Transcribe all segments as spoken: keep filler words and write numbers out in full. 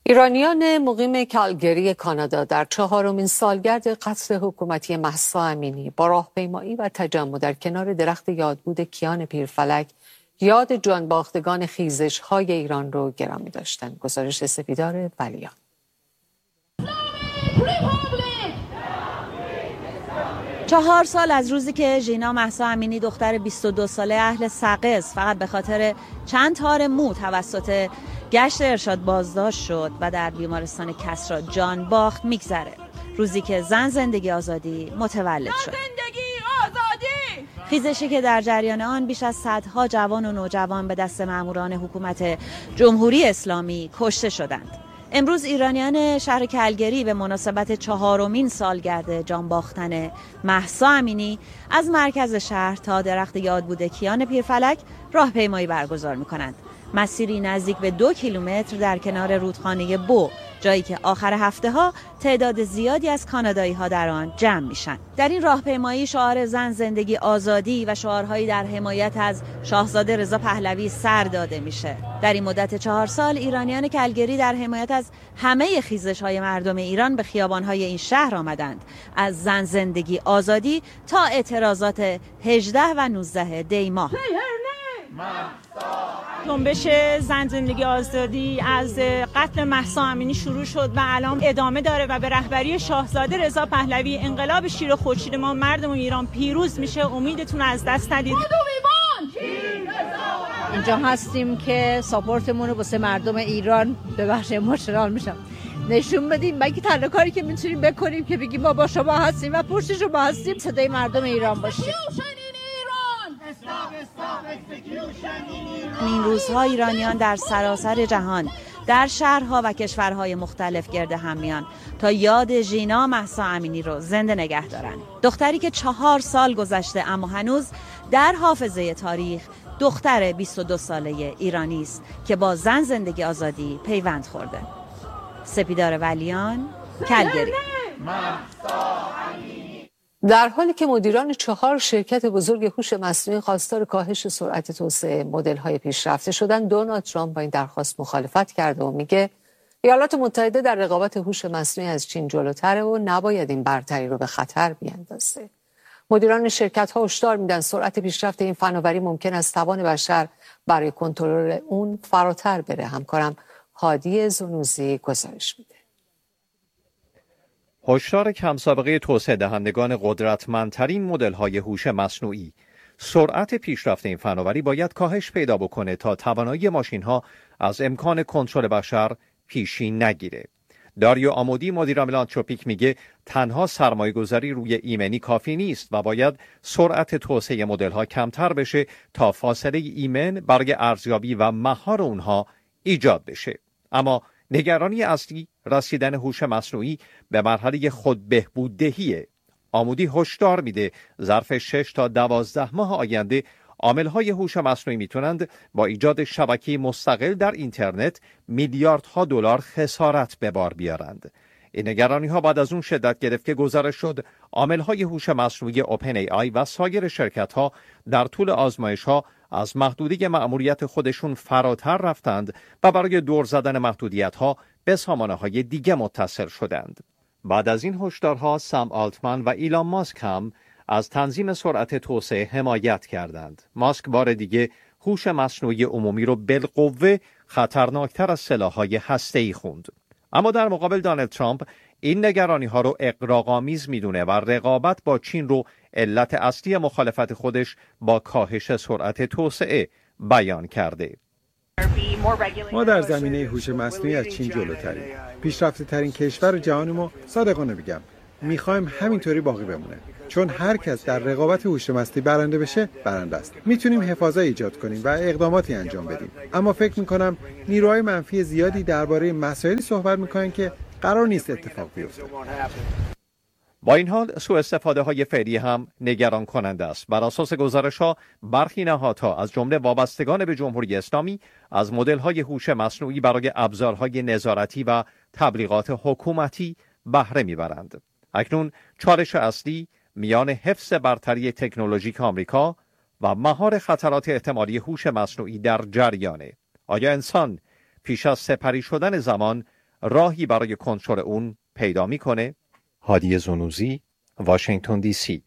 ایرانیان مقیم کالگری کانادا در چهارمین سالگرد قتل حکومتی مهسا امینی با راهپیمایی و تجمع در کنار درخت یادبود کیان پیرفلک یاد جانباختگان خیزش‌های ایران رو گرامی داشتند. گزارش سپیدار ولیان. چهار سال از روزی که ژینا مهسا امینی دختر بیست و دو ساله اهل سقز فقط به خاطر چند تار مو توسط گشت ارشاد بازداشت شد و در بیمارستان کسری جان باخت میگذره. روزی که زن زندگی آزادی متولد شد. زندگی آزادی! خیزشی که در جریان آن بیش از صدها جوان و نوجوان به دست ماموران حکومت جمهوری اسلامی کشته شدند. امروز ایرانیان شهر کالگری به مناسبت چهارمین سالگرد جان باختن مهسا امینی از مرکز شهر تا درخت یادبود کیان پیرفلک راهپیمایی برگزار می‌کنند. مسیری نزدیک به دو کیلومتر در کنار رودخانه بو، جایی که آخر هفته ها تعداد زیادی از کانادایی ها در آن جمع میشن. در این راهپیمایی شعار زن زندگی آزادی و شعارهایی در حمایت از شاهزاده رضا پهلوی سر داده میشه. در این مدت چهار سال ایرانیان کالگری در حمایت از همه خیزش های مردم ایران به خیابان های این شهر آمدند، از زن زندگی آزادی تا اعتراضات هجده و نوزده دی ماه. جنبش زن زندگی آزادی از قتل مهسا امینی شروع شد و الان ادامه داره و به رهبری شاهزاده رضا پهلوی انقلاب شیر و خورشید ما مردم ایران پیروز میشه. امیدتون از دست ندید. اینجا هستیم که ساپورتمون رو واسه مردم ایران به بخش مشران میشم نشون بدیم. بلکه تنها کاری که میتونیم بکنیم که بگیم ما با شما هستیم و پشت شما هستیم، صدای مردم ایران باشیم. این روزها ایرانیان در سراسر جهان در شهرها و کشورهای مختلف گرد هم میان تا یاد ژینا مهسا امینی رو زنده نگه دارن. دختری که چهار سال گذشته اما هنوز در حافظه تاریخ دختر بیست و دو ساله ایرانی است که با زن زندگی آزادی پیوند خورده. سپیدار ولیان، کالگری. در حالی که مدیران چهار شرکت بزرگ هوش مصنوعی خواستار کاهش سرعت توسعه مدل‌های پیشرفته شدن، دونالد ترامپ با این درخواست مخالفت کرده و میگه ایالات متحده در رقابت هوش مصنوعی از چین جلوتره و نباید این برتری رو به خطر بیاندازه. مدیران شرکت‌ها هشدار میدن سرعت پیشرفت این فناوری ممکن است توان بشر برای کنترل اون فراتر بره. همکارم هادی زنوزی گزارش میده. هشدار کم سابقه توسعه دهندگان قدرتمندترین مدل‌های هوش مصنوعی. سرعت پیشرفت این فناوری باید کاهش پیدا بکنه تا توانایی ماشین‌ها از امکان کنترل بشر پیشی نگیره. داریو آمودی مدیر ملانتروپیک میگه تنها سرمایه‌گذاری روی ایمنی کافی نیست و باید سرعت توسعه مدل‌ها کمتر بشه تا فاصله ایمن برای ارزیابی و مهار اونها ایجاد بشه. اما نگرانی اصلی رسیدن هوش مصنوعی به مرحله خود بهبوددهیه. آمودی هشدار میده ظرف شش تا دوازده ماه آینده عامل‌های هوش مصنوعی میتونند با ایجاد شبکه مستقل در اینترنت میلیاردها دلار خسارت به بار بیارند. این نگرانی‌ها بعد از اون شدت گرفت که گزارش شد عامل‌های هوش مصنوعی اوپن ای آی و سایر شرکت‌ها در طول آزمایش‌ها از محدودیت مأموریت خودشون فراتر رفتند و برای دور زدن محدودیت‌ها به سامانه‌های دیگه متصل شدند. بعد از این هشدارها سام آلتمن و ایلان ماسک هم از تنظیم سرعت توسعه حمایت کردند. ماسک بار دیگه هوش مصنوعی عمومی رو بالقوه خطرناکتر از سلاح‌های هسته‌ای خوند. اما در مقابل دونالد ترامپ این نگرانی‌ها رو اغراق‌آمیز می‌دونه و رقابت با چین رو علت اصلی مخالفت خودش با کاهش سرعت توسعه بیان کرده. ما در زمینه هوش مصنوعی از چین جلوتریم. پیشرفته ترین کشور جهانیم و صادقانه بگم می‌خوایم همینطوری باقی بمونه. چون هر کس در رقابت هوش مصنوعی برنده بشه برنده است. میتونیم حفاظت ایجاد کنیم و اقداماتی انجام بدیم. اما فکر می‌کنم نیروهای منفی زیادی درباره مسائلی صحبت می‌کنن که قرار نیست اتفاق بیفته. با این حال سوء استفاده های فعلی هم نگران کننده است. بر اساس گزارش ها برخی نهادها از جمله وابستگان به جمهوری اسلامی از مدل های هوش مصنوعی برای ابزارهای نظارتی و تبلیغات حکومتی بهره میبرند. اکنون چالش اصلی میان حفظ برتری تکنولوژیک آمریکا و مهار خطرات احتمالی هوش مصنوعی در جریانه. آیا انسان پیش از سپری شدن زمان راهی برای کنترل اون پیدا میکنه؟ هادی زنوزی، واشنگتن دی سی.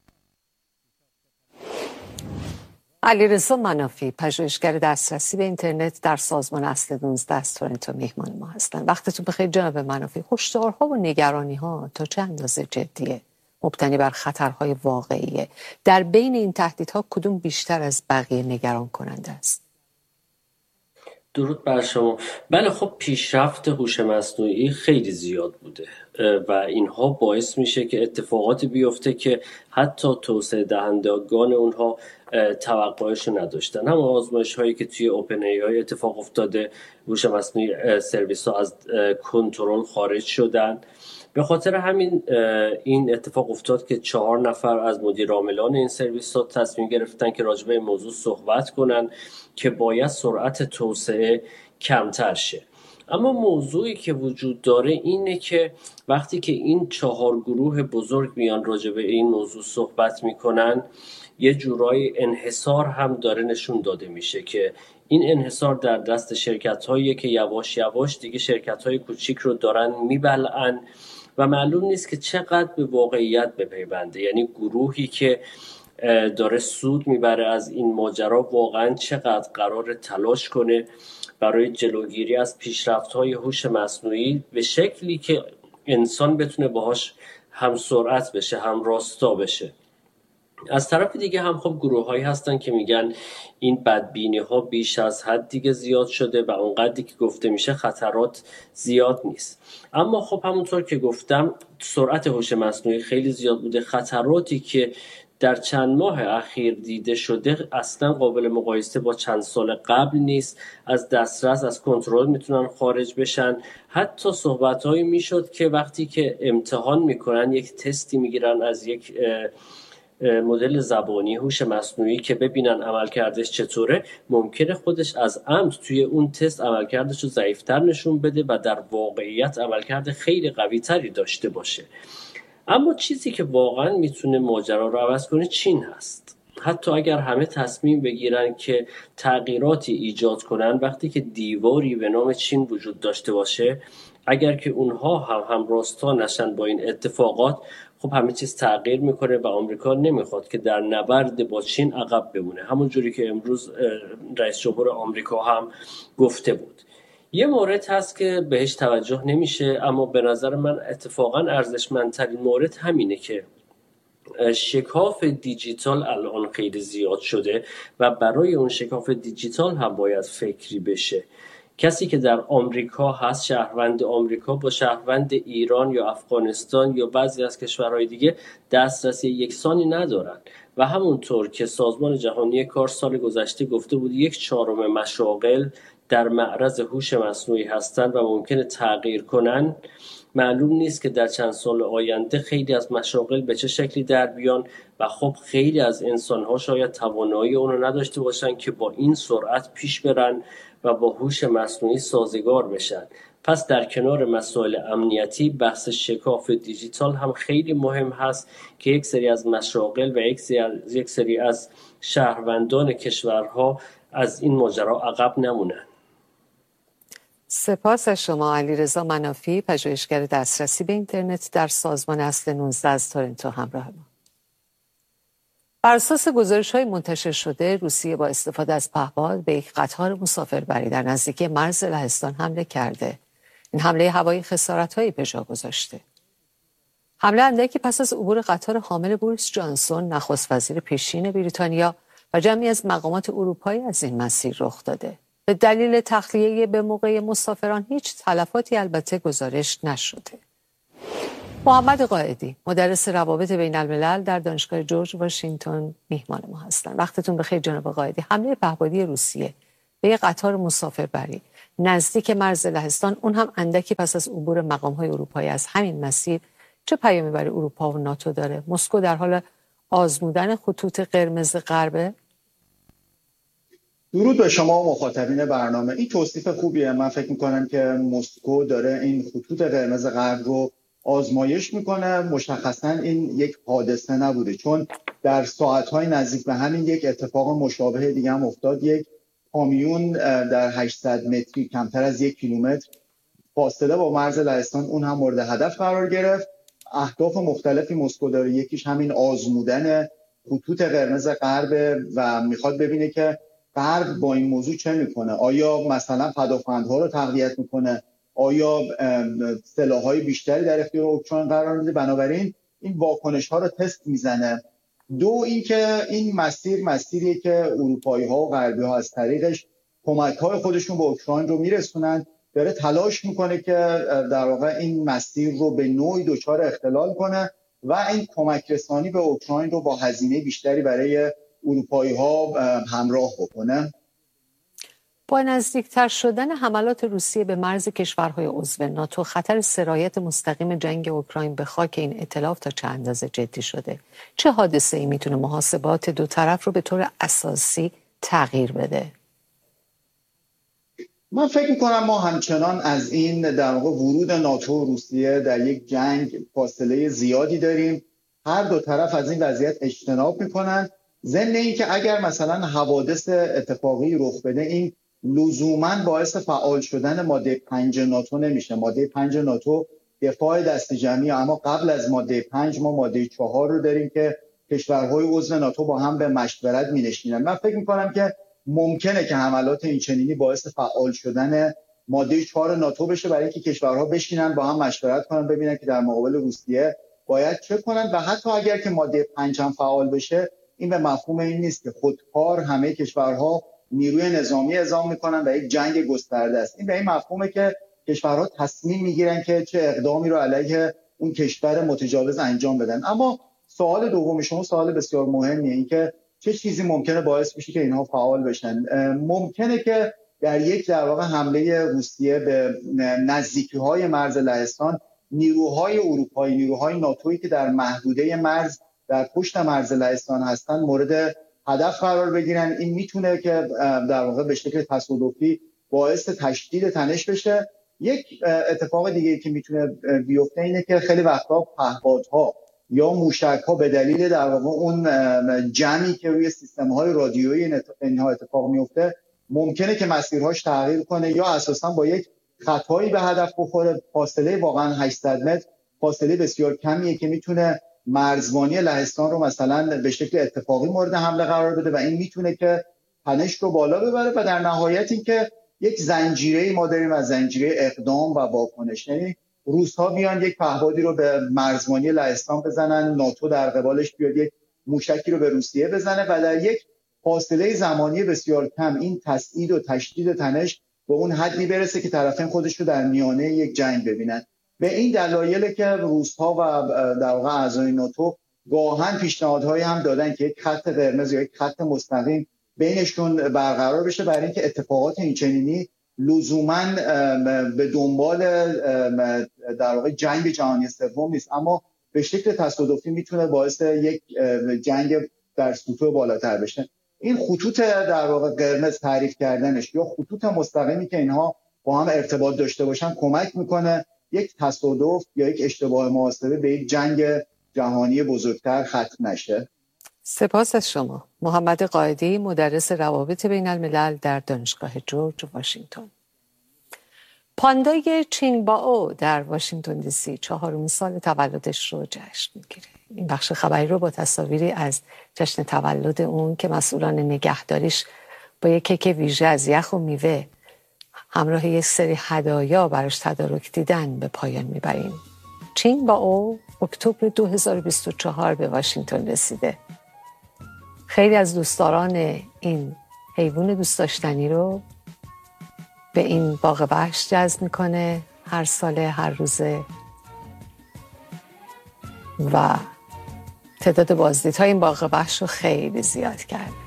علیرضا منافی، پژوهشگر دسترسی به اینترنت در سازمان اصل نوزده از تورنتو مهمان ما هستند. وقتتون بخیر جناب منافی. هشدارها و نگرانی‌ها تا چه اندازه جدیه؟ مبتنی بر خطرهای واقعیه. در بین این تهدیدها کدوم بیشتر از بقیه نگران کننده است؟ درود بر شما. بله خب پیشرفت هوش مصنوعی خیلی زیاد بوده و اینها باعث میشه که اتفاقاتی بیفته که حتی توسعه دهندگان اونها توقعش نداشتن. هم آزمایش هایی که توی اوپن ای آی اتفاق افتاده، هوش مصنوعی سرویس ها از کنترل خارج شدن. به خاطر همین این اتفاق افتاد که چهار نفر از مدیر عاملان این سرویس ها تصمیم گرفتن که راجع به این موضوع صحبت کنن که باید سرعت توسعه کمتر شه. اما موضوعی که وجود داره اینه که وقتی که این چهار گروه بزرگ میان راجع به این موضوع صحبت میکنن، یه جورای انحصار هم داره نشون داده میشه که این انحصار در دست شرکت هایی که یواش یواش دیگه شرکت های کوچیک رو دارن میبلعن و معلوم نیست که چقدر به واقعیت بپیونده. یعنی گروهی که داره سود میبره از این ماجرا واقعا چقدر قرار تلاش کنه برای جلوگیری از پیشرفت‌های هوش مصنوعی به شکلی که انسان بتونه باهاش هم سرعت بشه هم راستا بشه. از طرف دیگه هم خب گروه‌هایی هستن که میگن این بدبینی‌ها بیش از حد دیگه زیاد شده و اونقدری که گفته میشه خطرات زیاد نیست. اما خب همونطور که گفتم سرعت هوش مصنوعی خیلی زیاد بوده. خطراتی که در چند ماه اخیر دیده شده اصلا قابل مقایسه با چند سال قبل نیست. از دسترس از کنترل میتونن خارج بشن. حتی صحبت‌هایی میشد که وقتی که امتحان میکنن یک تستی میگیرن از یک مدل زبانی هوش مصنوعی که ببینن عملکردش چطوره، ممکنه خودش از عمد توی اون تست عملکردش رو ضعیف‌تر نشون بده و در واقعیت عملکرد خیلی قوی‌تری داشته باشه. اما چیزی که واقعا میتونه ماجرا رو عوض کنه چین هست. حتی اگر همه تصمیم بگیرن که تغییراتی ایجاد کنن، وقتی که دیواری به نام چین وجود داشته باشه، اگر که اونها هم هم راستا نشن با این اتفاقات، خب همه چیز تغییر میکنه و آمریکا نمیخواد که در نبرد با چین عقب بمونه. همون جوری که امروز رئیس جمهور آمریکا هم گفته بود. یه مورد هست که بهش توجه نمیشه اما به نظر من اتفاقا ارزشمندترین مورد همینه که شکاف دیجیتال الان خیلی زیاد شده و برای اون شکاف دیجیتال هم باید فکری بشه. کسی که در آمریکا هست، شهروند آمریکا با شهروند ایران یا افغانستان یا بعضی از کشورهای دیگه دسترسی یکسانی ندارن و همونطور که سازمان جهانی کار سال گذشته گفته بود یک چهارم مشاغل در معرض هوش مصنوعی هستند و ممکنه تغییر کنن، معلوم نیست که در چند سال آینده خیلی از مشاغل به چه شکلی در بیان و خب خیلی از انسان‌ها شاید توانایی اونو نداشته باشن که با این سرعت پیش برن و با هوش مصنوعی سازگار بشن. پس در کنار مسائل امنیتی بحث شکاف دیجیتال هم خیلی مهم هست که یک سری از مشاغل و یک سری از, یک سری از شهروندان کشورها از این ماجرا عقب نمونن. سپاس از شما علیرضا منافی، پژوهشگر دسترسی به اینترنت در سازمان اصل نوزده از تورنتو همراه ما. بر اساس گزارش‌های منتشر شده، روسیه با استفاده از پهپاد به یک قطار مسافربری در نزدیکی مرز لهستان حمله کرده. این حمله هوایی خسارت‌هایی به جا گذاشته. حمله اندکی پس از عبور قطار حامل بوریس جانسون، نخست وزیر پیشین بریتانیا و جمعی از مقامات اروپایی از این مسیر رخ داده. به دلیل تخلیه به موقع مسافران هیچ تلفاتی البته گزارش نشده. محمد قائدی، مدرس روابط بین الملل در دانشگاه جورج واشنگتن میهمان ما هستند. وقتتون بخیر جناب قائدی. حمله پهپادی روسیه به یک قطار مسافربری نزدیک مرز لهستان، اون هم اندکی پس از عبور مقام‌های اروپایی از همین مسیر، چه پیامی برای اروپا و ناتو داره؟ مسکو در حال آزمودن خطوط قرمز غربه؟ درود به شما و مخاطبین برنامه. این توصیف خوبیه. من فکر میکنم که مسکو داره این خطوط قرمز غرب رو آزمایش میکنه. مشخصا این یک حادثه نبوده، چون در ساعتهای نزدیک به همین یک اتفاق مشابه دیگه هم افتاد. یک کامیون در هشتصد متری، کمتر از یک کیلومتر فاصله با مرز لهستان اون هم مورد هدف قرار گرفت. اهداف مختلفی مسکو داره، یکیش همین آزمودن خطوط قرمز غرب و میخواد ببینه که غرب با این موضوع چه میکنه. آیا مثلا پدافندها رو تقویت میکنه؟ آیا سلاح‌های بیشتری در اختیار اوکراین قرار میده؟ بنابراین این واکنش ها رو تست میزنه. دو اینکه این مسیر مسیریه که اروپایی ها و غربی ها از طریقش کمک های خودشون به اوکراین رو میرسونن، داره تلاش میکنه که در واقع این مسیر رو به نوعی دچار اختلال کنه و این کمک رسانی به اوکراین رو با هزینه بیشتری برای اروپایی ها همراه بکنه. با نزدیکتر شدن حملات روسیه به مرز کشورهای عضو ناتو، خطر سرایت مستقیم جنگ اوکراین به خاک این ائتلاف تا چه اندازه جدی شده؟ چه حادثه‌ای میتونه محاسبات دو طرف رو به طور اساسی تغییر بده؟ من فکر میکنم ما همچنان از این در واقع ورود ناتو و روسیه در یک جنگ فاصله زیادی داریم. هر دو طرف از این وضعیت اجتناب میکنن، ضمن اینکه اگر مثلا حوادث اتفاقی رخ بده این لزوماً باعث فعال شدن ماده پنج ناتو نمیشه. ماده پنج ناتو دفاع دست جمعی، اما قبل از ماده پنج ما ماده چهار رو داریم که کشورهای عضو ناتو با هم به مشورت مینشینن. من فکر میکنم که ممکنه که حملات این چنینی باعث فعال شدن ماده چهار ناتو بشه، برای اینکه کشورها بشینن با هم مشورت کنن ببینن که در مقابل روسیه باید چه کنن. و حتی اگر که ماده پنج هم فعال بشه، این به مفهوم این نیست که خودکار همه کشورها نیروی نظامی اعزام میکنن و یک جنگ گسترده است. این به این مفهومه که کشورها تصمیم میگیرن که چه اقدامی رو علیه اون کشور متجاوز انجام بدن. اما سوال دوم شما سوال بسیار مهمیه، این که چه چیزی ممکنه باعث بشه که اینها فعال بشن. ممکنه که در یک در واقع حمله روسیه به نزدیکی‌های مرز لهستان، نیروهای اروپایی، نیروهای ناتویی که در محدوده مرز در پشت مرز لهستان هستن مورد هدف قرار بگیرن. این میتونه که در واقع به شکل تصادفی باعث تشدید تنش بشه. یک اتفاق دیگه که میتونه بیفته اینه که خیلی وقتا پهپادها یا موشک‌ها به دلیل در واقع اون جمعی که روی سیستم‌های رادیویی اینها اتفاق میفته ممکنه که مسیرهاش تغییر کنه یا اساساً با یک خطایی به هدف بخوره. فاصله واقعاً هشتصد متر فاصله بسیار کمیه که میتونه مرزبانی لهستان رو مثلا به شکل اتفاقی مورد حمله قرار بده و این میتونه که تنش رو بالا ببره و در نهایت این که یک زنجیره ما داریم از زنجیره اقدام و واکنش، یعنی روس‌ها بیان یک پهپادی رو به مرزبانی لهستان بزنن، ناتو در قبالش بیاد یک موشکی رو به روسیه بزنه و در یک فاصله زمانی بسیار کم این تسعید و تشدید تنش به اون حدی برسه که طرفین خودش رو در میانه یک جنگ ببینن. به این دلایله که روس‌ها و در واقع اعضای ناتو گاهن پیشنهادهایی هم دادن که یک خط قرمز یا یک خط مستقیم بینشون برقرار بشه، برای اینکه اتفاقات اینچنینی لزوماً به دنبال در واقع جنگ جهانی سوم نیست، اما به شکل تصادفی میتونه باعث یک جنگ در سطوح بالاتر بشه. این خطوط در واقع قرمز تعریف کردنش یا خطوط مستقیمی که اینها با هم ارتباط داشته باشن کمک میکنه یک تصادف یا یک اشتباه محاسبه به یک جنگ جهانی بزرگتر ختم نشه. سپاس از شما. محمد قائدی، مدرس روابط بین الملل در دانشگاه جورج واشنگتن. پاندای چینگبائو در واشنگتن دی سی چهارمین سال تولدش رو جشن میگیره. این بخش خبری رو با تصاویری از جشن تولد اون که مسئولان نگهداریش با یک کیک ویژه از یخ و میوه همراه یک سری هدایا براش تدارک دیدن به پایان میبریم. چینگبائو اکتبر دو هزار و بیست و چهار به واشنگتن رسیده. خیلی از دوستداران این حیوان دوست داشتنی رو به این باغ وحش جذب میکنه هر ساله، هر روزه، و تعداد بازدیدهای این باغ وحش رو خیلی زیاد کرد.